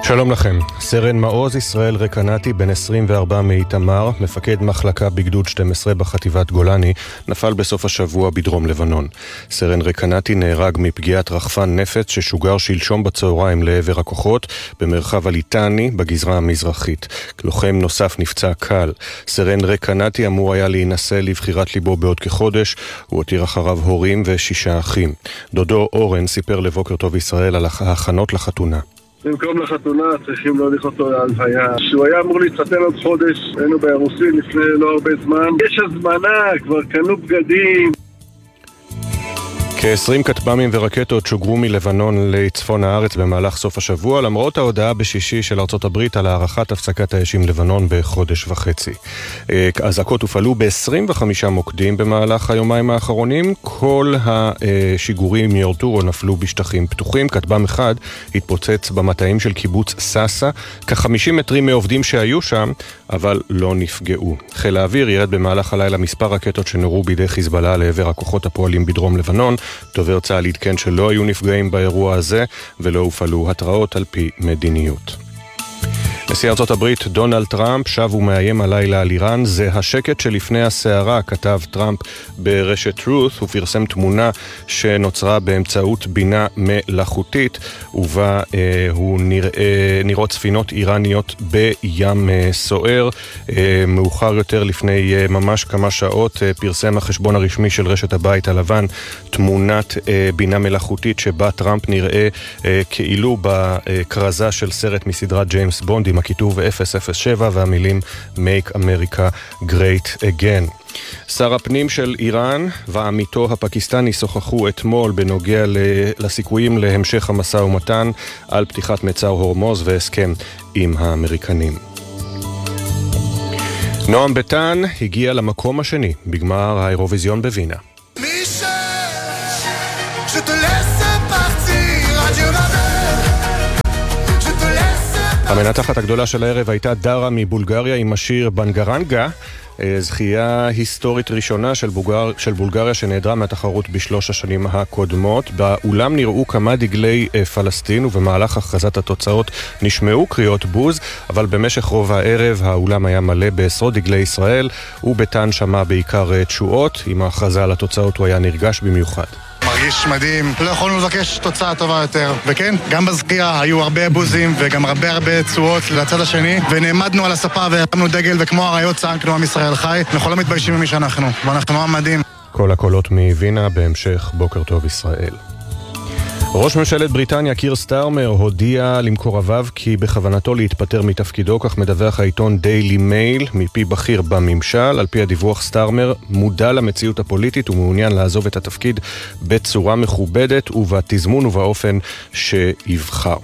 שלום לכם. סרן מעוז ישראל רקנתי, בן 24 מאיתמר, מפקד מחלקה בגדוד 12 בחטיבת גולני, נפל בסוף השבוע בדרום לבנון. סרן רקנתי נהרג מפגיעת רחפן נפץ ששוגר שלשום בצהריים לעבר הכוחות במרחב הליטני בגזרה המזרחית. לוחם נוסף נפצע קל. סרן רקנתי אמור היה להינשא לבחירת ליבו בעוד כחודש, הוא הותיר אחריו הורים ו6 אחים. דודו אורן סיפר לבוקר טוב ישראל על ההכנות לחתונה. במקום לחתונה צריכים להוליך אותו להלוויה. שהוא היה אמור להתחתן עוד חודש, היינו באירוסין לפני לא הרבה זמן. יש הזמנה, כבר קנו בגדים. כ-20 כטב"מים ורקטות שוגרו מלבנון לצפון הארץ במהלך סוף השבוע, למרות ההודעה בשישי של ארצות הברית על הארכת הפסקת האש עם לבנון בחודש וחצי. אזעקות הופעלו ב-25 מוקדים במהלך היומיים האחרונים. כל השיגורים יורטו או נפלו בשטחים פתוחים. כטב"ם אחד התפוצץ במטעים של קיבוץ ססה, כ-50 מטרים מעובדים שהיו שם, אבל לא נפגעו. חיל האוויר ירד במהלך הלילה מספר רקטות שנורו בידי חיזבאללה לעבר הכוחות הפועלים בדרום לבנון. דובר צה"ל עדכן שלא היו נפגעים באירוע הזה ולא הופעלו התראות על פי מדיניות. נשיא ארצות הברית דונלד טראמפ שב ומאיים הלילה על איראן. זה השקט שלפני הסערה, כתב טראמפ ברשת truth. הוא פרסם תמונה שנוצרה באמצעות בינה מלאכותית, ובה נראות ספינות איראניות בים סוער. מאוחר יותר, לפני ממש כמה שעות, פרסם החשבון הרשמי של רשת הבית הלבן תמונת בינה מלאכותית שבה טראמפ נראה כאילו בקרזה של סרט מסדרת ג'יימס בונד עם הכיתוב 007 והמילים Make America Great Again. שר הפנים של איראן ועמיתו הפקיסטני שוחחו אתמול בנוגע לסיכויים להמשך המשא ומתן על פתיחת מצר הורמוז והסכם עם האמריקנים. נועם ביטן הגיע למקום השני בגמר האירוויזיון בווינה. המנצחת הגדולה של הערב הייתה דרה מבולגריה עם השיר בנגרנגה, זכייה היסטורית ראשונה של בולגריה שנעדרה מהתחרות בשלוש השנים הקודמות. באולם נראו כמה דגלי פלסטין, ובמהלך הכרזת התוצאות נשמעו קריאות בוז, אבל במשך רוב הערב האולם היה מלא בעשרות דגלי ישראל, וביטן שמע בעיקר תשואות. עם ההכרזה על התוצאות הוא היה נרגש במיוחד. מרגיש מדהים, לא יכולנו לבקש תוצאה טובה יותר. וכן, גם בזכייה היו הרבה בוזים וגם הרבה תשואות לצד השני, ונעמדנו על הספה והרמנו דגל, וכמו הראיות צעקנו עם ישראל חי. אנחנו לא מתביישים ממי שאנחנו, ואנחנו עם מדהים. כל הקולות מווינה. בהמשך בוקר טוב ישראל. ראש ממשלת בריטניה קיר סטארמר הודיע למקורביו כי בכוונתו להתפטר מתפקידו, כך מדווח העיתון דיילי מייל מפי בכיר בממשל. על פי הדיווח, סטארמר מודע למציאות הפוליטית ומעוניין לעזוב את התפקיד בצורה מכובדת ובתזמון ובאופן שיבחר.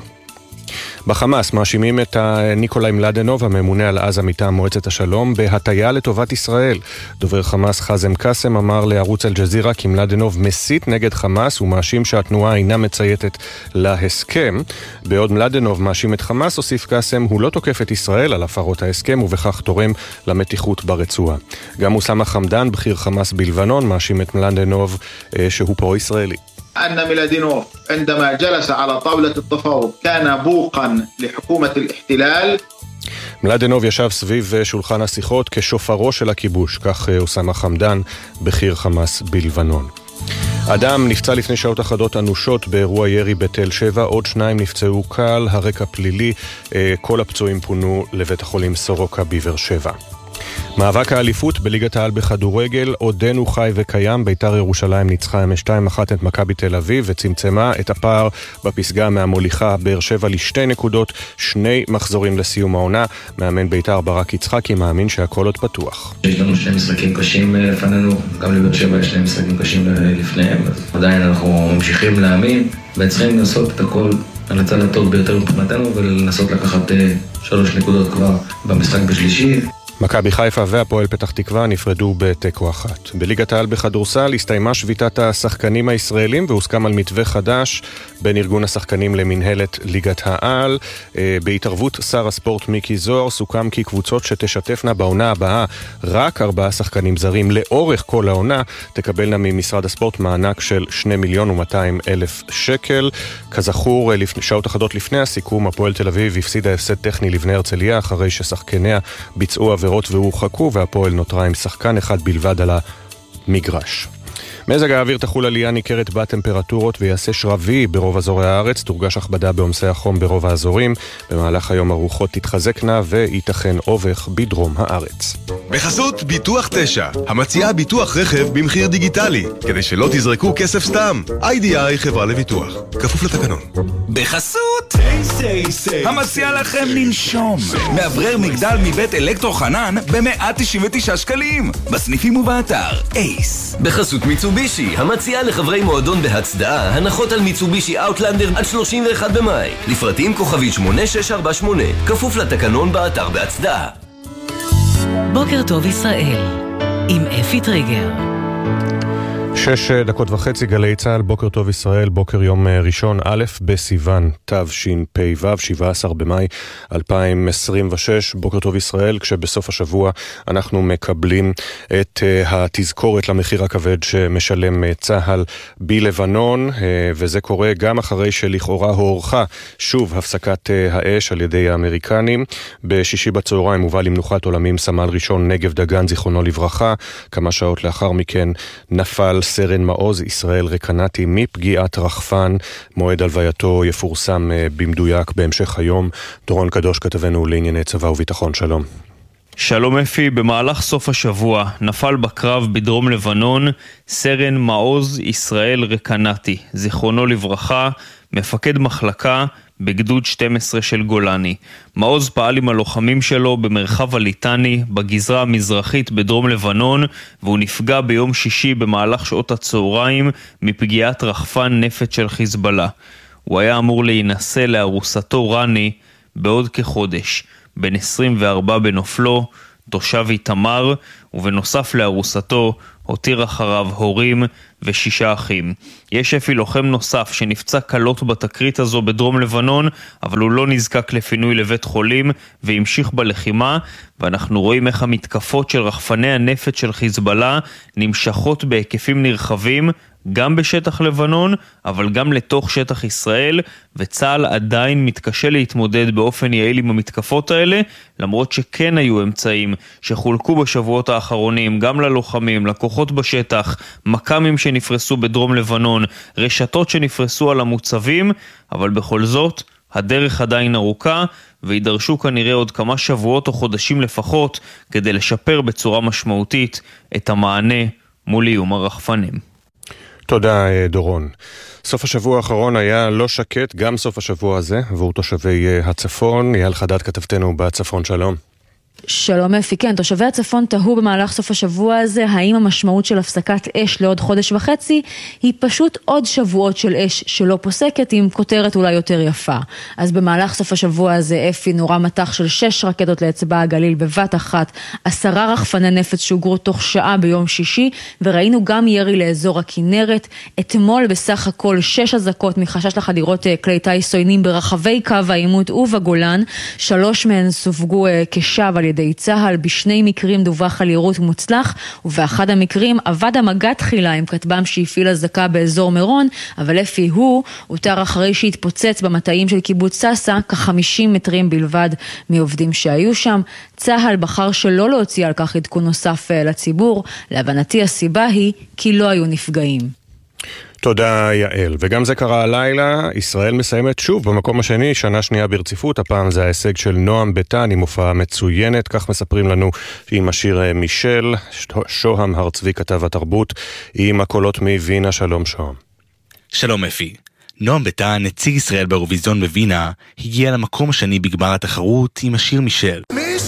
בחמאס מאשימים את ניקולאי מלדנוב, הממונה על עזה מטעם מועצת השלום, בהטיה לטובת ישראל. דובר חמאס חזם קאסם אמר לערוץ אל-ג'זירה כי מלדנוב מסית נגד חמאס ומאשים שהתנועה אינה מצייתת להסכם. בעוד מלדנוב מאשים את חמאס, הוסיף קאסם, הוא לא תוקף את ישראל על הפרות ההסכם ובכך תורם למתיחות ברצועה. גם אוסמה חמדאן, בכיר חמאס בלבנון, מאשים את מלדנוב שהוא פרו-ישראלי. أن ميلادينوف عندما جلس على طاولة التفاوض كان بوقا لحكومة الاحتلال. מלדנוב ישב סביב שולחן השיחות כשופרו של הכיבוש, כך אוסמה חמדאן, בכיר חמאס בלבנון. אדם נפצע לפני שעות אחדות אנושות באירוע ירי בתל שבע, עוד 2 נפצעו קל, הרקע פלילי, כל הפצועים פונו לבית החולים סורוקה בבאר שבע. מאבק האליפות בליגת העל בכדורגל עודנו חי וקיים. בית"ר ירושלים ניצחה 2-1 את מכבי תל אביב וצמצמה את הפער בפסגה מהמוליכה באר שבע ל2 נקודות, 2 מחזורים לסיום העונה. מאמן בית"ר ברק יצחקי מאמין שהכל עוד פתוח. יש לנו 2 משחקים קשים לפנינו, גם לבאר שבע יש 2 משחקים קשים לפניהם, עדיין אנחנו ממשיכים להאמין וצריכים לעשות את הכל על הצד הטוב ביותר מבחינתנו ולנסות לקחת 3 נקודות כבר במשחק בשלישי. מכבי חיפה והפועל פתח תקווה נפרדו בתיקו 1. בליגת העל בכדורסל הסתיימה שביתת השחקנים הישראלים והוסכם על מתווה חדש בין ארגון השחקנים למנהלת ליגת העל. בהתערבות שר הספורט מיקי זוהר סוכם כי קבוצות שתשתפנה בעונה הבאה רק 4 שחקנים זרים לאורך כל העונה תקבלנה ממשרד הספורט מענק של 2,200,000 שקל. כזכור, שעות אחדות לפני הסיכום הפועל תל אביב הפסידה הפסד טכני לבני הרצליה אחרי ששחקניה ביצעו עבירות והורחקו, והפועל נותרה עם שחקן אחד בלבד על המגרש. מזג האוויר תחול עלייה ניכרת בטמפרטורות ויעשה שרבי ברוב אזורי הארץ, תורגש הכבדה בעומסי החום ברוב האזורים. במהלך היום הרוחות תתחזקנה וייתכן אובך בדרום הארץ. בחסות ביטוח 9, המציעה ביטוח רכב במחיר דיגיטלי, כדי שלא תזרקו כסף סתם. IDI חברה לביטוח, כפוף לתקנון. בחסות המציעה לכם לנשום מאוורר מגדל מבית אלקטרו חנן ב-199 שקלים בסניפים ובאתר אייס. בחסות מיצובישי, המציעה לחברי מועדון בהצדעה הנחות על מיצובישי אאוטלנדר עד 31 במאי. לפרטים כוכבית 8648, כפוף לתקנון באתר בהצדעה. בוקר טוב ישראל, עם אפי טריגר. 6:30 גלי צהל, בוקר טוב ישראל, בוקר יום ראשון, א' בסיוון תשפ"ו, 17 במאי 2026, בוקר טוב ישראל, כשבסוף השבוע אנחנו מקבלים את התזכורת למחיר הכבד שמשלם צהל בלבנון, וזה קורה גם אחרי שלכאורה הוארכה שוב הפסקת האש על ידי האמריקנים. בשישי בצהריים הובא למנוחת עולמים סמל ראשון נגב דגן, זיכרונו לברכה. כמה שעות לאחר מכן נפל סרן מעוז ישראל רקנתי מפגיעת רחפן. מועד הלווייתו יפורסם במדויק בהמשך היום. דורון קדוש כתבנו לענייני צבא וביטחון, שלום. שלום אפי, במהלך סוף השבוע נפל בקרב בדרום לבנון סרן מעוז ישראל רקנתי, זיכרונו לברכה, מפקד מחלקה בגדוד 12 של גולני. מעוז פעל עם הלוחמים שלו במרחב הליטני בגזרה המזרחית בדרום לבנון, והוא נפגע ביום שישי במהלך שעות הצהריים מפגיעת רחפן נפץ של חיזבאללה. הוא היה אמור להינשא לארוסתו רני בעוד כחודש, בן 24 בנופלו, תושב איתמר, ובנוסף לארוסתו הותיר אחריו הורים ו6 אחים. יש אפי לוחם נוסף שנפצע קלות בתקרית הזו בדרום לבנון, אבל הוא לא נזקק לפינוי לבית חולים והמשיך בלחימה, ואנחנו רואים איך המתקפות של רחפני הנפץ של חיזבאללה נמשכות בהיקפים נרחבים, גם בשטח לבנון, אבל גם לתוך שטח ישראל, וצה"ל עדיין מתקשה להתמודד באופן יעיל עם המתקפות האלה, למרות שכן היו אמצעים שחולקו בשבועות האחרונים, גם ללוחמים, לכוחות בשטח, מקמים שנפרסו בדרום לבנון, רשתות שנפרסו על המוצבים, אבל בכל זאת, הדרך עדיין ארוכה, וידרשו כנראה עוד כמה שבועות או חודשים לפחות, כדי לשפר בצורה משמעותית את המענה מול איום הרחפנים. תודה דורון. סוף השבוע האחרון היה לא שקט, גם סוף השבוע הזה, עבור תושבי הצפון. יעל חדד כתבתנו בצפון, שלום. שלום אפי, כן, תושבי הצפון תהו במהלך סוף השבוע הזה האם המשמעות של הפסקת אש לעוד חודש וחצי היא פשוט עוד שבועות של אש שלא פוסקת, עם כותרת אולי יותר יפה. אז במהלך סוף השבוע הזה אפי נורה מטח של 6 רקטות לאצבע הגליל בבת אחת, 10 רחפני נפץ שהוגרו תוך שעה ביום שישי, וראינו גם ירי לאזור הכנרת. אתמול בסך הכל 6 אזעקות מחשש לחדירות כלי טיס עוינים ברחבי קו העימות ובגולן, 3 מהן סופגו כשב על ידי צהל. בשני מקרים דווח על יירוט מוצלח, ובאחד המקרים עבד המגע תחילה עם כטב"ם שהפעיל אזעקה באזור מירון, אבל אפי הוא הותר אחרי שהתפוצץ במטעים של קיבוץ ססה, כ-50 מטרים בלבד מעובדים שהיו שם. צהל בחר שלא להוציא על כך עדכון נוסף לציבור. להבנתי הסיבה היא כי לא היו נפגעים. תודה יעל. וגם זה קרה הלילה, ישראל מסיימת שוב במקום השני, שנה שנייה ברציפות. הפעם זה ההישג של נועם ביתן עם הופעה מצוינת, כך מספרים לנו עם השיר מישל. שוהם הר צבי כתב התרבות עם הקולות מווינה. שלום שוהם. שלום אפי. נועם ביתן, נציג ישראל באירוויזיון בווינה, הגיע למקום השני בגמר התחרות עם השיר מישל.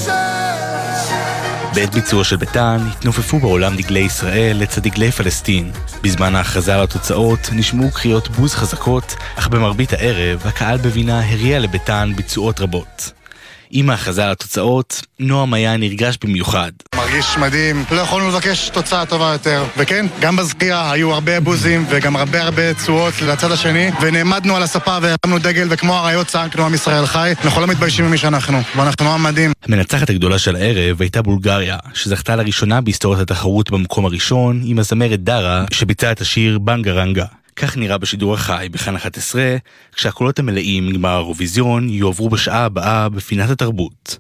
בעת ביצוע של ביתן התנופפו בעולם דגלי ישראל לצד דגלי פלסטין. בזמן ההכרזה על התוצאות נשמעו קריאות בוז חזקות, אך במרבית הערב הקהל בווינה הריע לביתן ביצועות רבות. עם ההכרזה על התוצאות, נועם היה נרגש במיוחד. מרגיש מדהים, לא יכולנו לבקש תוצאה טובה יותר. וכן, גם בזכייה היו הרבה בוזים וגם הרבה צועות לצד השני, ונעמדנו על הספה והרמנו דגל וכמו אריות צעקנו עם ישראל חי. אנחנו לא מתביישים ממי שאנחנו, ואנחנו עם מדהים. המנצחת הגדולה של הערב הייתה בולגריה, שזכתה לראשונה בהיסטוריית התחרות במקום הראשון עם הזמרת דרה שביצעה את השיר בנגרנגה. כך נראה בשידור החי בכאן 11, כשהקולות המלאים מגמר האירוויזיון יועברו בשעה הבאה בפינת התרבות.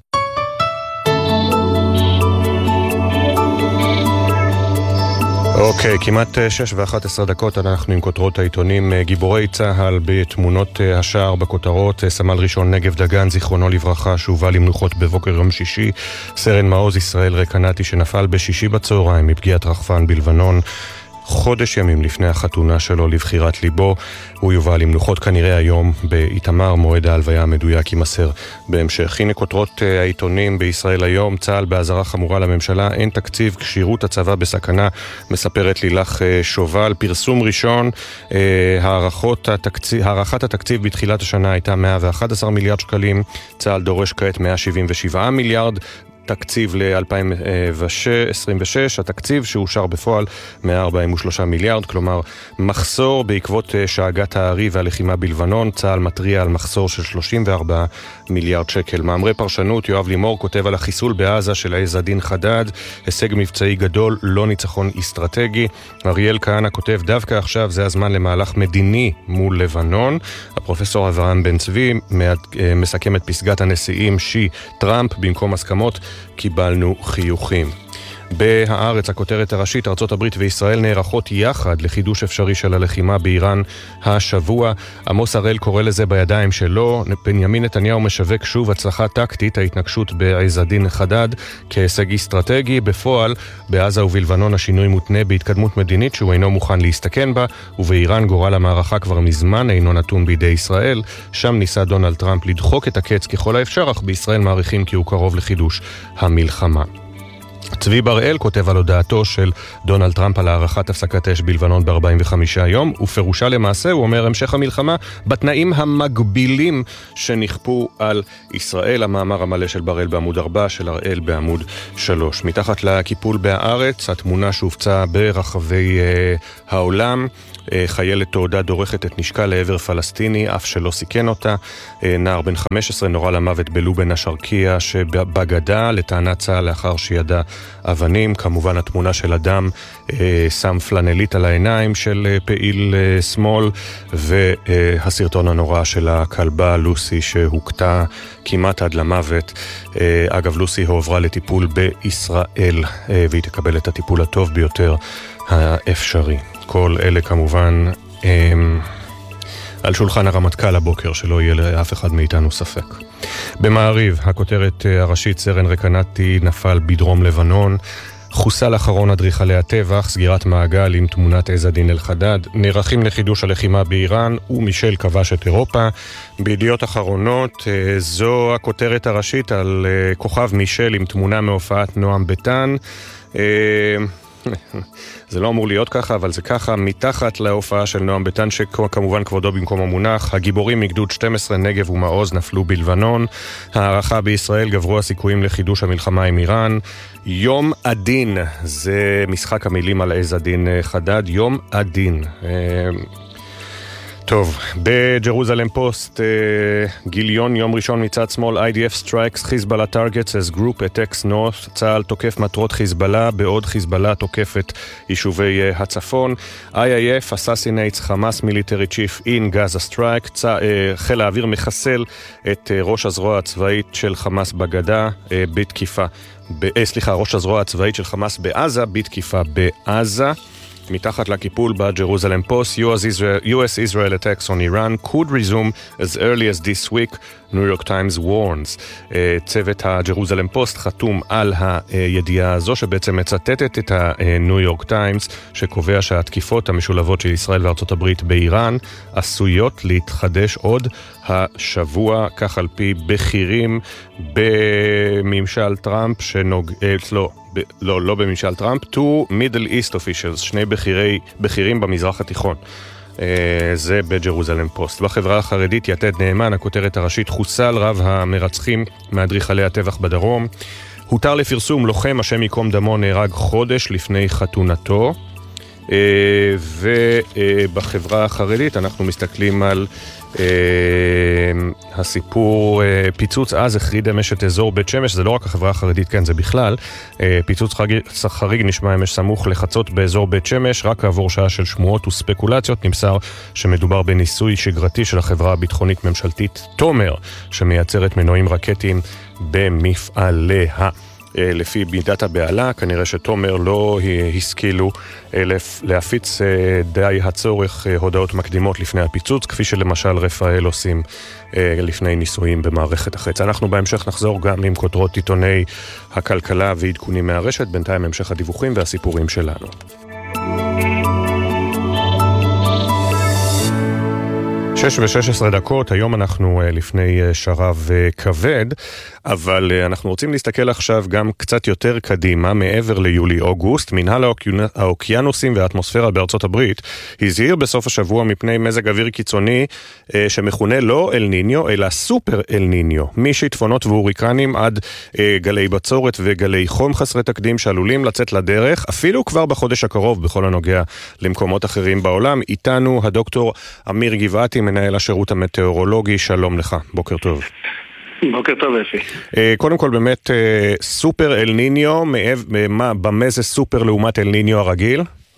אוקיי, כמעט 6:11 אנחנו עם כותרות העיתונים. גיבורי צהל בתמונות השער בכותרות. סמל ראשון נגב דגן, זיכרונו לברכה, שהובא למנוחות בבוקר יום שישי. סרן מעוז ישראל רקנתי שנפל בשישי בצהריים מפגיעת רחפן בלבנון. חודש ימים לפני החתונה שלו לבחירת ליבו. הוא יובא למנוחות כנראה היום באיתמר, מועד ההלוויה המדויק יימסר בהמשך. הנה כותרות העיתונים בישראל היום. צה"ל בהזרה חמורה לממשלה, אין תקציב, כשירות הצבא בסכנה, מספרת לילך שובל. פרסום ראשון, הערכת התקציב בתחילת השנה הייתה 111 מיליארד שקלים, צה"ל דורש כעת 177 מיליארד. תקציב ל-2026, התקציב שאושר בפועל 143 מיליארד, כלומר מחסור בעקבות שאגת הארי והלחימה בלבנון. צה"ל מטריע על מחסור של 34 מיליארד שקל. מאמרי פרשנות, יואב לימור כותב על החיסול בעזה של עז א-דין חדד, הישג מבצעי גדול, לא ניצחון אסטרטגי. אריאל כהנא כותב, דווקא עכשיו זה הזמן למהלך מדיני מול לבנון. הפרופסור אברהם בן צבי מסכם את פסגת הנשיאים שי טראמפ, במקום הסכמות קיבלנו חיוכים. בהארץ הכותרת הראשית, ארצות הברית וישראל נערכות יחד לחידוש אפשרי של הלחימה באיראן השבוע. עמוס הראל קורא לזה בידיים שלו. בנימין נתניהו משווק שוב הצלחה טקטית, ההתנגשות בעז א-דין חדד כהישג אסטרטגי. בפועל בעזה ובלבנון השינוי מותנה בהתקדמות מדינית שהוא אינו מוכן להסתכן בה, ובאיראן גורל המערכה כבר מזמן אינו נתון בידי ישראל. שם ניסה דונלד טראמפ לדחוק את הקץ ככל האפשר, אך בישראל מעריכים כי הוא קרוב לחידוש המלחמה. צבי בראל כותב על הודעתו של דונלד טראמפ על הערכת הפסקת אש בלבנון ב-45 יום, ופירושה למעשה, הוא אומר, המשך המלחמה בתנאים המגבילים שנכפו על ישראל. המאמר המלא של בראל בעמוד 4, של הראל בעמוד 3. מתחת לקיפול בהארץ, התמונה שהופצה ברחבי העולם, חיילת תעודה דורכת את נשקה לעבר פלסטיני, אף שלא סיכן אותה. נער בן 15 נורא למוות בלובן השרקיה שבגדה, לטענת צה"ל לאחר שידע אבנים. כמובן התמונה של אדם שם פלנלית על העיניים של פעיל שמאל, והסרטון הנורא של הכלבה לוסי שהוקטה כמעט עד למוות. אגב, לוסי הועברה לטיפול בישראל, והיא תקבל את הטיפול הטוב ביותר האפשרי. כל אלה כמובן על שולחן הרמטכ"ל הבוקר, שלא יהיה לאף אחד מאיתנו ספק. במעריב, הכותרת הראשית, סרן רקנתי נפל בדרום לבנון. חוסל אחרון אדריכלי הטבח, סגירת מעגל עם תמונת עז א-דין אל-חדד, נערכים לחידוש הלחימה באיראן, ומישל כבש את אירופה. בידיעות אחרונות, זו הכותרת הראשית על כוכב מישל עם תמונה מהופעת נועם ביטן. זה לא אמור להיות ככה, אבל זה ככה. מתחת להופעה של נועם ביטן, שכמובן כבודו במקום המונח, הגיבורים מגדוד 12 נגב ומעוז נפלו בלבנון. הערכה בישראל, גברו הסיכויים לחידוש המלחמה עם איראן. יום הדין, זה משחק המילים על עז א-דין חדד, יום הדין. טוב, בג'רוזלם פוסט, גיליון יום ראשון מצד שמאל, IDF strikes חיזבאללה targets as group attacks north. צה"ל תוקף מטרות חיזבאללה, בעוד חיזבאללה תוקף את יישובי הצפון. IIF assassinates Hamas military chief in Gaza strike. חיל האוויר מחסל את ראש הזרוע הצבאית של חמאס בגדה בתקיפה. ראש הזרוע הצבאית של חמאס בעזה בתקיפה בעזה. מתחת לקיפול בג'רוזלם פוסט, US-Israel attacks on Iran could resume as early as this week, New York Times warns. צוות הג'רוזלם פוסט חתום על הידיעה הזו, שבעצם מצטטת את הניו יורק טיימס, שקובע שהתקיפות המשולבות של ישראל וארצות הברית באיראן עשויות להתחדש עוד השבוע, כך על פי בכירים בממשל טראמפ לא בממשל טראמפ, two Middle East officials, שני בכירים במזרח התיכון, זה בג'רוזלם פוסט. בחברה החרדית יתד נאמן, הכותרת הראשית, חוסל רב המרצחים מאדריכלי הטבח בדרום. הותר לפרסום, לוחם השם ייקום דמו נהרג חודש לפני חתונתו. ובחברה החרדית אנחנו מסתכלים על הסיפור פיצוץ עז החריד אמש את אזור בית שמש. זה לא רק החברה החרדית, כן, זה בכלל. פיצוץ חריג נשמע אמש סמוך לחצות באזור בית שמש. רק כעבור שעה של שמועות וספקולציות נמסר שמדובר בניסוי שגרתי של החברה הביטחונית ממשלתית תומר, שמייצרת מנועים רקטיים במפעליה. לפי מידת הבעלה, כנראה שתומר לא השכילו להפיץ די הצורך הודעות מקדימות לפני הפיצוץ, כפי שלמשל רפאל עושים לפני ניסויים במערכת החץ. אנחנו בהמשך נחזור גם עם כותרות עיתוני הכלכלה ועדכונים מהרשת, בינתיים המשך הדיווחים והסיפורים שלנו. 6:16, היום אנחנו לפני שרב כבד, אבל אנחנו רוצים להסתכל עכשיו גם קצת יותר קדימה, מעבר ליולי-אוגוסט. מנהל האוקיינוסים והאטמוספירה בארצות הברית הזהיר בסוף השבוע מפני מזג אוויר קיצוני שמכונה לא אל ניניו, אלא סופר אל ניניו. משיטפונות והוריקנים עד גלי בצורת וגלי חום חסרי תקדים שעלולים לצאת לדרך, אפילו כבר בחודש הקרוב בכל הנוגע למקומות אחרים בעולם. איתנו הדוקטור אמיר גבעתי, מנהל השירות המטאורולוגי. שלום לך, בוקר טוב. בוקר טוב, אפי. קודם כל באמת סופר אל ניניו, במה זה סופר לעומת אל ניניו הרגיל?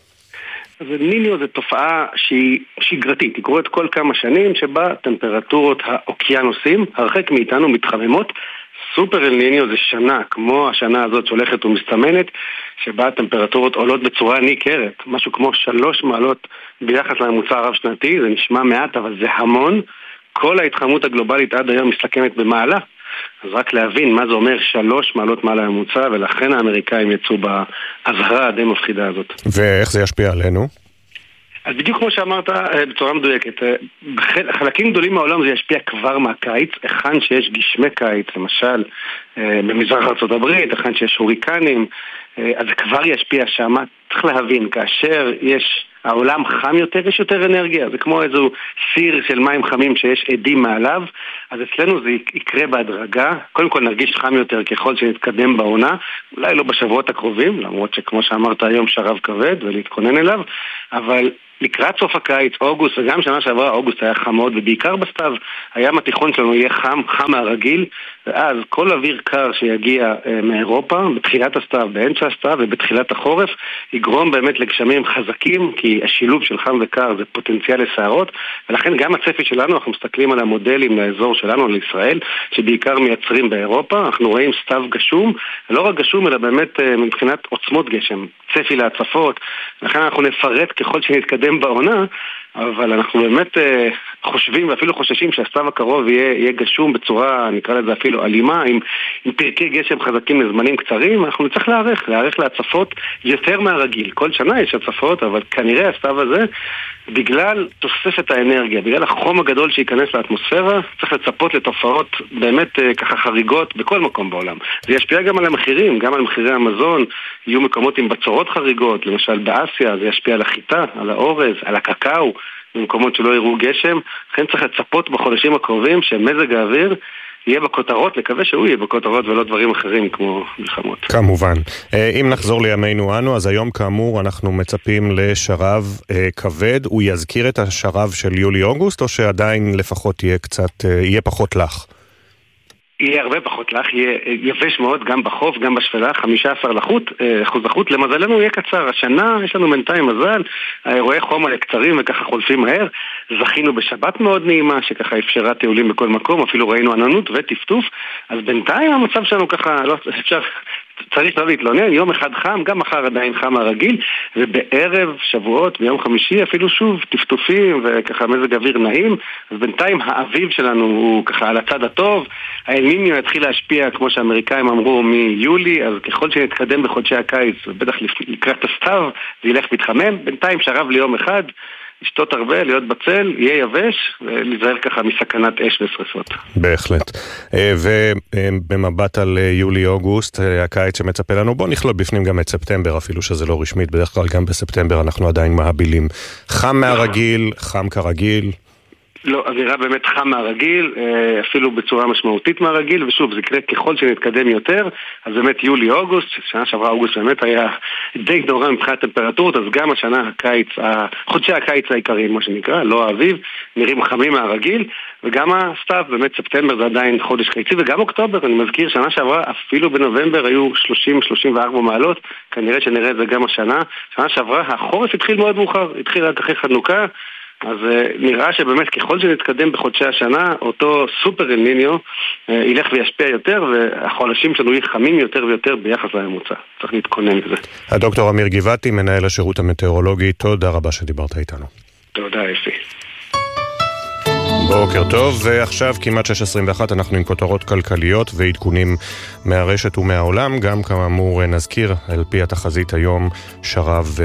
אז אל ניניו זה תופעה שהיא שגרתית, היא קורית כל כמה שנים, שבה טמפרטורות האוקיינוסים הרחק מאיתנו מתחממות. סופר אל ניניו זה שנה, כמו השנה הזאת שהולכת ומסתמנת, שבה הטמפרטורות עולות בצורה ניכרת, משהו כמו 3 מעלות ביחס לממוצע הרב שנתי. זה נשמע מעט, אבל זה המון. כל ההתחממות הגלובלית עד היום מסתכמת במעלה, אז רק להבין מה זה אומר 3 מעלות מעל הממוצע, ולכן האמריקאים יצאו בהזהרה הדי מפחידה הזאת. ואיך זה ישפיע עלינו? אז בדיוק כמו שאמרת בצורה מדויקת, חלקים גדולים מהעולם זה ישפיע כבר מהקיץ, היכן שיש גשמי קיץ, למשל במזרח ארצות הברית, היכן שיש הוריקנים, אז זה כבר ישפיע שם. צריך להבין, כאשר העולם חם יותר, יש יותר אנרגיה, זה כמו איזו סיר של מים חמים שיש עדים מעליו, אז אצלנו זה יקרה בהדרגה. קודם כל נרגיש חם יותר ככל שנתקדם בעונה, אולי לא בשבועות הקרובים, למרות שכמו שאמרת היום שרב כבד ולהתכונן אליו, אבל לקראת סוף הקיץ, אוגוסט, וגם שנה שעברה אוגוסט היה חם מאוד, ובעיקר בסתיו הים התיכון שלנו יהיה חם מהרגיל, ואז כל אוויר קר שיגיע מאירופה, בתחילת הסתיו, באמצע הסתיו ובתחילת החורף, יגרום באמת לגשמים חזקים, כי השילוב של חם וקר זה פוטנציאל לסערות, ולכן גם הצפי שלנו, אנחנו מסתכלים על המודלים לאזור שלנו, לישראל, שבעיקר מייצרים באירופה, אנחנו רואים סתיו גשום, לא רק גשום, אלא באמת מבחינת עוצמות גשם, צפי להצפות, לכן אנחנו נפרט ככל שנתקדם בעונה, אבל אנחנו באמת חושבים ואפילו חוששים שהסתיו הקרוב יהיה גשום בצורה, נקרא לזה אפילו אלימה, עם פרקי גשם חזקים לזמנים קצרים. אנחנו נצטרך להיערך להצפות יותר מהרגיל. כל שנה יש הצפות, אבל כנראה הסתיו הזה, בגלל תוספת האנרגיה, בגלל החום הגדול שייכנס לאטמוספירה, צריך לצפות לתופעות באמת ככה חריגות בכל מקום בעולם. זה ישפיע גם על המחירים, גם על מחירי המזון, יהיו מקומות עם בצורות חריגות, למשל באסיה, זה ישפיע על החיטה, על האורז, על הקקאו, במקומות שלא יראו גשם. לכן צריך לצפות בחודשים הקרובים שמזג האוויר יהיה בכותרות, לקווה שהוא יהיה בכותרות ולא דברים אחרים כמו מלחמות. כמובן. אם נחזור לימינו אנו, אז היום כאמור אנחנו מצפים לשרב כבד. הוא יזכיר את השרב של יולי-אוגוסט, או שעדיין לפחות יהיה פחות לח? יהיה הרבה פחות לח, יהיה יבש מאוד גם בחוף, גם בשפלה, 15% לחות. למזלנו יהיה קצר. השנה יש לנו בינתיים מזל, האירועי חום האלה קצרים וככה חולפים מהר. זכינו בשבת מאוד נעימה שככה אפשרה טיולים בכל מקום, אפילו ראינו עננות וטפטוף, אז בינתיים המצב שלנו ככה, לא אפשר, צריך לא להתלונן, יום אחד חם, גם מחר עדיין חם הרגיל, ובערב שבועות, ביום חמישי אפילו שוב טפטופים וככה מזג אוויר נעים. אז בינתיים האביב שלנו הוא ככה על הצד הטוב. האל ניניו יתחיל להשפיע, כמו שהאמריקאים אמרו, מיולי, אז ככל שנתקדם בחודשי הקיץ, ובטח לקראת הסתיו, זה ילך מתחמם. בינתיים שרב ליום אחד, לשתות הרבה, להיות בצל, יהיה יבש, ולהיזהר ככה מסכנת אש ושריפות. בהחלט. ובמבט על יולי-אוגוסט, הקיץ שמצפה לנו, בוא נכלול בפנים גם את ספטמבר, אפילו שזה לא רשמית, בדרך כלל גם בספטמבר אנחנו עדיין מהבילים. חם מהרגיל, חם כרגיל. לא, אווירה באמת חם מהרגיל, אפילו בצורה משמעותית מהרגיל, ושוב, זה יקרה ככל שנתקדם יותר, אז באמת יולי-אוגוסט, שנה שעברה אוגוסט באמת היה די נורא מבחינת טמפרטורות, אז גם השנה הקיץ, חודשי הקיץ העיקריים, מה שנקרא, לא האביב, נראים חמים מהרגיל, וגם הסתיו, באמת ספטמבר זה עדיין חודש קיצי, וגם אוקטובר, אני מזכיר, שנה שעברה אפילו בנובמבר היו 30-34 מעלות, כנראה שנראה את זה גם השנה, שנה שעברה החורף התחיל מאוד מאוחר, התחיל רק אחרי חנוכה, אז נראה שבאמת ככל שנתקדם בחודשי השנה, אותו סופר אל ניניו ילך וישפיע יותר, והחודשים שלנו יהיו חמים יותר ויותר ביחס לממוצע. צריך להתכונן לזה. הדוקטור אמיר גבעתי, מנהל השירות המטאורולוגי, תודה רבה שדיברת איתנו. תודה, אפי. בוקר טוב, ועכשיו כמעט 6:21 אנחנו עם כותרות כלכליות ועדכונים מהרשת ומהעולם, גם כאמור נזכיר על פי התחזית היום שרב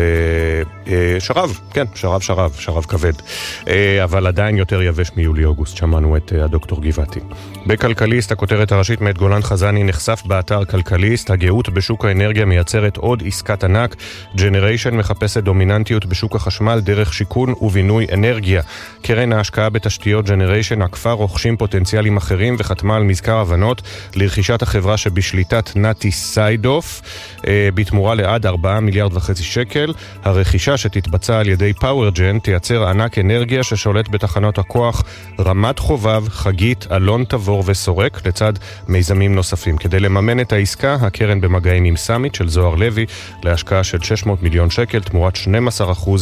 כבד, אבל עדיין יותר יבש מיולי-אוגוסט, שמענו את הדוקטור גבעתי. בכלכליסט, הכותרת הראשית מאת גולן חזני נחשף באתר כלכליסט, הגאות בשוק האנרגיה מייצרת עוד עסקת ענק, ג'נריישן מחפשת דומיננטיות בשוק החשמל דרך שיכון ובינוי אנרגיה. קרן ההשקעה בתשתיות ג'נריישן עקפה רוכשים פוטנציאליים אחרים וחתמה על מזכר הבנות לרכישת החברה שבשליטת נתי סיידוף בתמורה לעד 4.5 מיליארד שקל. הרכישה שתתבצע על ידי פאורג'ן תייצר ענק אנרגיה ששולט בתחנות הכוח רמת חובב, חגית, אלון תבור וסורק לצד מיזמים נוספים. כדי לממן את העסקה, הקרן במגעים עם סאמית של זוהר לוי להשקעה של 600 מיליון שקל תמורת 12%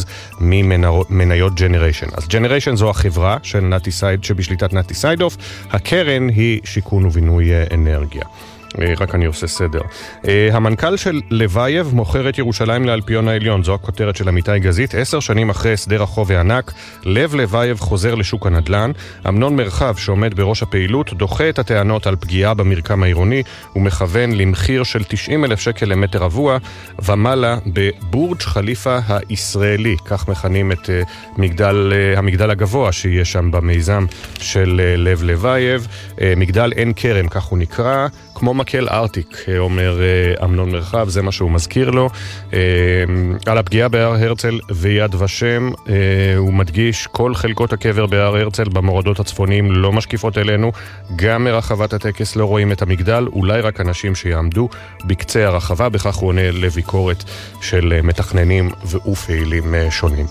ממניות ג'נריישן. אז ג'נריישן זו החברה של נתי סייד שבשליטת נתי סיידוף, הקרן היא שיכון ובינוי אנרגיה. רק אני עושה סדר. המנכ"ל של לוייב מוכר את ירושלים לאלפיון העליון, זו הכותרת של עמיתי גזית. 10 שנים אחרי הסדר החוב הענק, לב לוייב חוזר לשוק הנדל"ן. אמנון מרחב שעומד בראש הפעילות דוחה את הטענות על פגיעה במרקם העירוני ומכוון למחיר של 90,000 שקל למטר רבוע ומעלה בבורג' חליפה הישראלי, כך מכנים את המגדל הגבוה שיש שם במיזם של לב לוייב. מגדל אין קרם, כך הוא נקרא, כמו מקל ארטיק, אומר אמנון מרחב, זה מה שהוא מזכיר לו. על הפגיעה בהר הרצל ויד ושם, הוא מדגיש, כל חלקות הקבר בהר הרצל במורדות הצפוניים לא משקיפות אלינו, גם מרחבת הטקס לא רואים את המגדל, אולי רק אנשים שיעמדו בקצה הרחבה, בכך הוא עונה לביקורת של מתכננים ופעילים שונים.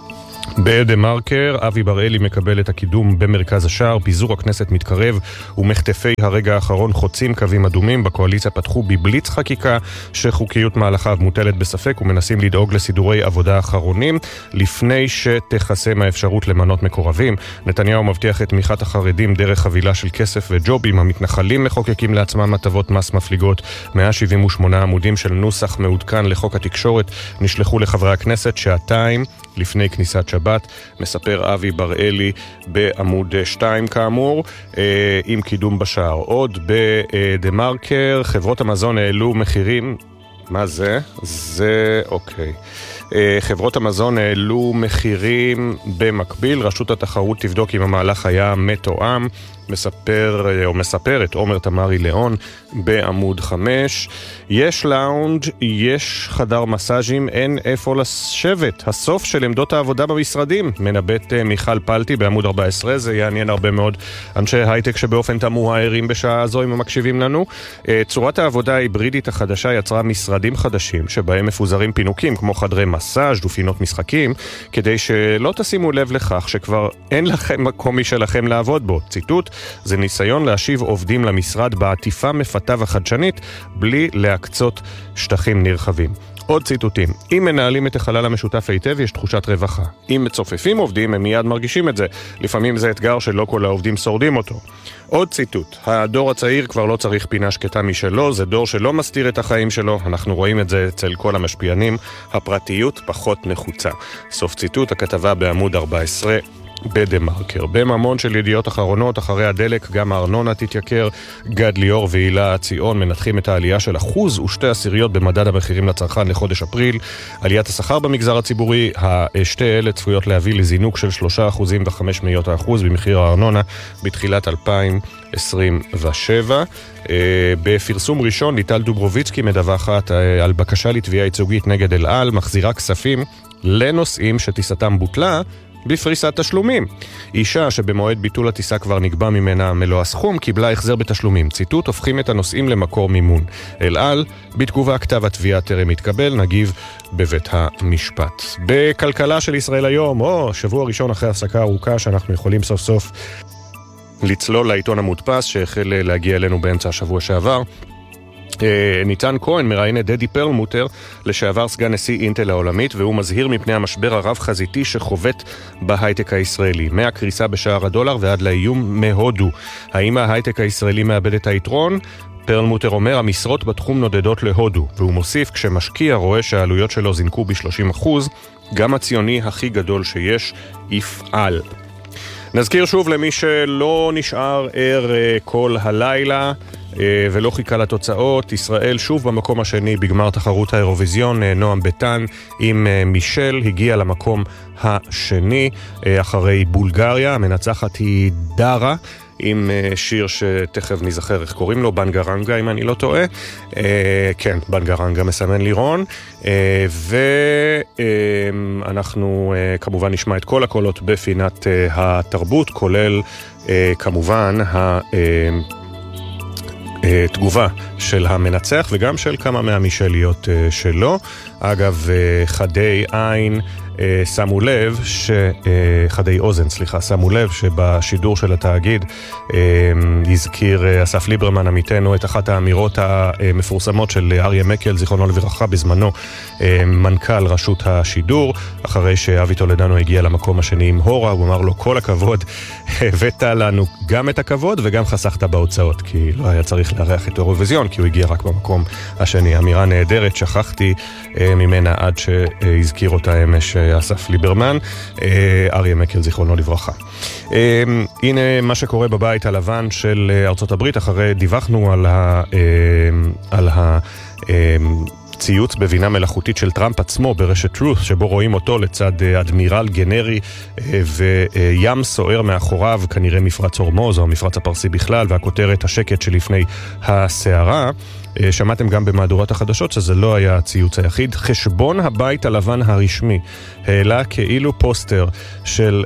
בדה מרקר, אבי בראלי מקבל את הקידום במרכז השער, פיזור הכנסת מתקרב ומחטפי הרגע האחרון חוצים קווים אדומים. בקואליציה פתחו בבליץ חקיקה שחוקיות מהלכיו מוטלת בספק ומנסים לדאוג לסידורי עבודה אחרונים לפני שתחסם האפשרות למנות מקורבים. נתניהו מבטיח את תמיכת החרדים דרך חבילה של כסף וג'ובים. המתנחלים מחוקקים לעצמם הטבות מס מפליגות. 178 עמודים של נוסח מעודכן לחוק התקשורת נשלחו לחברי הכנסת שעתיים לפני כניסת שבת, מספר אבי בראלי בעמוד 2 כאמור, עם קידום בשער. עוד בדה מרקר, חברות המזון העלו מחירים, מה זה? זה אוקיי. חברות המזון העלו מחירים במקביל, רשות התחרות תבדוק אם המהלך היה מתואם, מספרת עומר תמרי ליאון בעמוד 5. יש לאונג', יש חדר מסאז'ים, אין איפה לשבת. הסוף של עמדות העבודה במשרדים, מנבט מיכל פלטי בעמוד 14, זה יעניין הרבה מאוד אנשי הייטק שבאופן תמוה הערים בשעה הזו אם מקשיבים לנו. צורת העבודה ההיברידית החדשה יצרה משרדים חדשים שבהם מפוזרים פינוקים כמו חדרי מסאז' ופינות משחקים, כדי שלא תשימו לב לכך שכבר אין לכם מקום משלכם לעבוד בו. ציטוט, זה ניסיון להשיב עובדים למשרד בעטיפה מפתה וחדשנית בלי להקצות שטחים נרחבים. עוד ציטוטים, אם מנהלים את החלל המשותף היטב יש תחושת רווחה. אם מצופפים עובדים הם מיד מרגישים את זה. לפעמים זה אתגר שלא כל העובדים שורדים אותו. עוד ציטוט, הדור הצעיר כבר לא צריך פינה שקטה משלו, זה דור שלא מסתיר את החיים שלו, אנחנו רואים את זה אצל כל המשפיענים, הפרטיות פחות נחוצה. סוף ציטוט, הכתבה בעמוד 14 בדמרקר. בממון של ידיעות אחרונות, אחרי הדלק גם הארנונה תתייקר. גד ליאור והילה ציון מנתחים את העלייה של 1.2% במדד המחירים לצרכן לחודש אפריל. עליית השכר במגזר הציבורי, השתי אלה צפויות להביא לזינוק של 3.5% במחיר הארנונה בתחילת 2027. בפרסום ראשון ליטל דוברוביצקי מדווחת על בקשה לתביעה ייצוגית נגד אל על, מחזירה כספים לנוסעים שטיסתם בוטלה בפריסת תשלומים. אישה שבמועד ביטול הטיסה כבר נקבע ממנה מלוא הסכום, קיבלה החזר בתשלומים. ציטוט, הופכים את הנוסעים למקור מימון. אל על, בתגובה כתב התביעה טרם התקבל, נגיב בבית המשפט. בכלכלה של ישראל היום, שבוע ראשון אחרי הפסקה ארוכה שאנחנו יכולים סוף סוף לצלול לעיתון המודפס שהחל להגיע אלינו באמצע השבוע שעבר. ניתן כהן מראיין את דדי פרלמוטר, לשעבר סגן נשיא אינטל העולמית, והוא מזהיר מפני המשבר הרב חזיתי שחובט בהייטק הישראלי, מהקריסה בשער הדולר ועד לאיום מהודו. האם ההייטק הישראלי מאבד את היתרון? פרלמוטר אומר, המשרות בתחום נודדות להודו, והוא מוסיף, כשמשקיע רואה שהעלויות שלו זינקו ב-30%, גם הציוני הכי גדול שיש יפעל. נזכיר שוב למי שלא נשאר ער כל הלילה ולא חיכה לתוצאות, ישראל שוב במקום השני בגמר תחרות האירוויזיון. נועם ביטן עם מישל הגיע למקום השני אחרי בולגריה. המנצחת היא דרה עם שיר שתכף נזכר איך קוראים לו, בנגרנגה אם אני לא טועה. כן, בנגרנגה מסמן לירון. ואנחנו כמובן נשמע את כל הקולות בפינת התרבות, כולל כמובן תגובה של המנצח וגם של כמה מהמישליות שלו. אגב, חדי עין שמו לב, חדי אוזן, שמו לב שבשידור של התאגיד הזכיר אסף ליברמן עמיתנו את אחת האמירות המפורסמות של אריה מקל, זיכרונו לברכה, בזמנו מנכ"ל רשות השידור, אחרי שאבי טולדנו הגיע למקום השני עם הורה, הוא אמר לו, כל הכבוד, הבאת לנו גם את הכבוד וגם חסכת בהוצאות, כי לא היה צריך לארח את אירוויזיון, כי הוא הגיע רק במקום השני. אמירה נהדרת, שכחתי ממנה עד שהזכיר אותה אמש אסף ליברמן, אריה מקל זיכרונו לברכה. הנה מה שקורה בבית הלבן של ארצות הברית, אחרי דיווחנו על ציוץ בבינה מלאכותית של טראמפ עצמו ברשת טרות, שבו רואים אותו לצד אדמירל גנרי וים סוער מאחוריו, כנראה מפרץ הורמוז או מפרץ הפרסי בכלל, והכותרת השקט שלפני הסערה. שמעתם גם במהדורת החדשות שזה לא היה הציוץ היחיד. חשבון הבית הלבן הרשמי העלה כאילו פוסטר של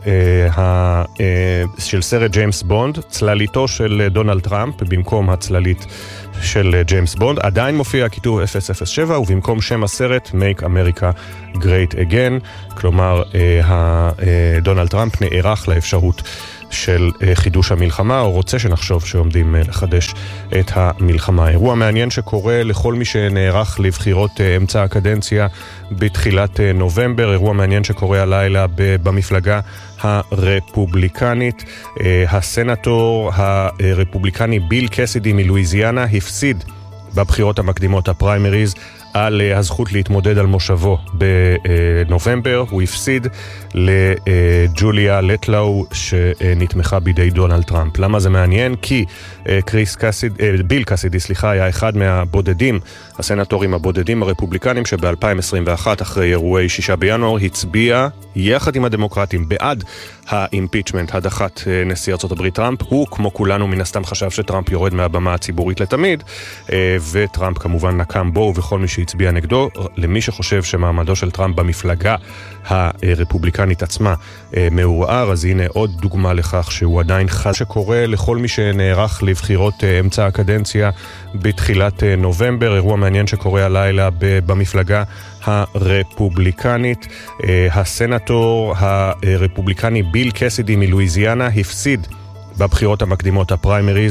סרט ג'יימס בונד, צלליתו של דונלד טראמפ במקום הצללית של ג'יימס בונד. עדיין מופיע כיתוב 007 ובמקום שם הסרט Make America Great Again, כלומר דונלד טראמפ נערך לאפשרות של חידוש המלחמה, או רוצה שנחשוב שעומדים לחדש את המלחמה. אירוע מעניין שקורה לכל מי שנערך לבחירות אמצע הקדנציה בתחילת נובמבר, אירוע מעניין שקורה הלילה במפלגה הרפובליקנית. הסנטור הרפובליקני ביל קסידי מלואיזיאנה הפסיד בבחירות המקדימות, הפריימריז, על הזכות להתמודד על מושבו בנובמבר. הוא הפסיד לג'וליה לטלאו שנתמכה בידי דונלד טראמפ. למה זה מעניין? כי ביל קסידי, היה אחד מהבודדים, הסנטורים הבודדים הרפובליקנים שב-2021 אחרי אירועי 6 בינואר הצביע יחד עם הדמוקרטים בעד האימפיצ'מנט, הדחת נשיא ארצות הברית טראמפ. הוא, כמו כולנו, מן הסתם חשב שטראמפ יורד מהבמה הציבורית לתמיד, וטראמפ כמובן נקם בו ובכל מי שהצביע נגדו. למי שחושב שמעמדו של טראמפ במפלגה הרפובליקנית עצמה מעורער, אז הנה עוד דוגמה לכך שהוא עדיין חז שקורה לכל מי שנערך לבחירות אמצע הקדנציה בתחילת נובמבר. אירוע מעניין שקורה הלילה במפלגה הרפובליקנית. הסנטור הרפובליקני ביל קסידי מלואיזיאנה הפסיד בבחירות המקדימות, הפריימריז,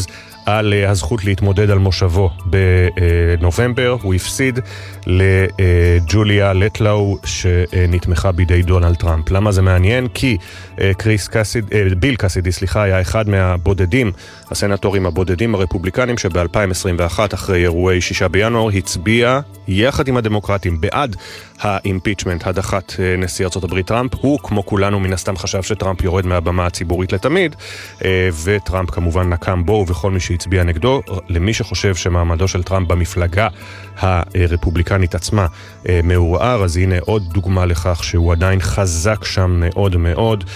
על הזכות להתמודד על מושבו בנובמבר. הוא הפסיד לג'וליה לטלאו שנתמכה בידי דונלד טראמפ. למה זה מעניין? כי ביל קסידי היה אחד מהבודדים, הסנטורים הבודדים הרפובליקנים שב-2021 אחרי אירועי 6 בינואר הצביע יחד עם הדמוקרטים בעד האימפיצ'מנט, הדחת נשיא ארצות הברית טראמפ. הוא כמו כולנו מן הסתם חשב שטראמפ יורד מהבמה הציבורית לתמיד, וטראמפ כמובן נקם בו ובכל מי שהצביע נגדו. למי שחושב שמעמדו של טראמפ במפלגה הרפובליקנית עצמה מעורער, אז הנה עוד דוגמה לכך שהוא עדיין חזק שם מאוד מאוד.